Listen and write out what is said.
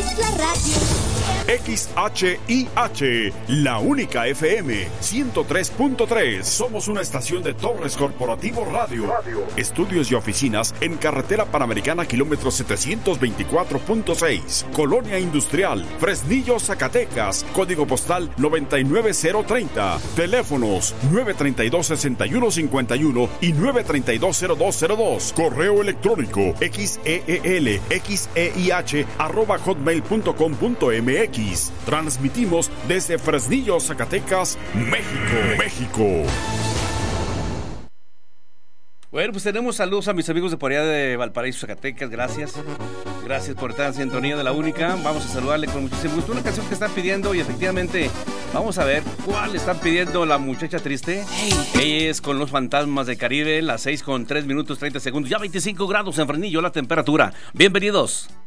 es la radio. XHIH, la única FM 103.3. Somos una estación de Torres Corporativo Radio. Estudios y oficinas en Carretera Panamericana, kilómetro 724.6. Colonia Industrial, Fresnillo, Zacatecas. Código postal 99030. Teléfonos 932-6151 y 932-0202. Correo electrónico xeelxeih@hotmail.com.mx. Transmitimos desde Fresnillo, Zacatecas, México. Bueno, pues tenemos saludos a mis amigos de por allá de Valparaíso, Zacatecas. Gracias por estar en sintonía de la única. Vamos a saludarle con muchísimo gusto. Una canción que están pidiendo y efectivamente vamos a ver cuál están pidiendo la muchacha triste. Ella es con Los Fantasmas del Caribe, las 6:03:30. Ya 25 grados en Fresnillo la temperatura. Bienvenidos.